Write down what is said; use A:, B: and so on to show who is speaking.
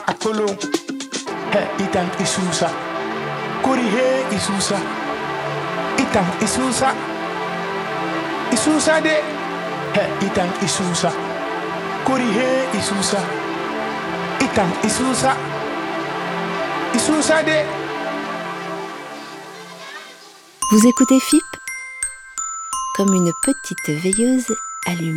A: akolo. He itang isusa. Kuri he isusa. Itang isusa. Isusa de. He itang isusa. Kuri he isusa. Itang isusa. Isusa de.
B: Vous écoutez FIP comme une petite veilleuse allumée.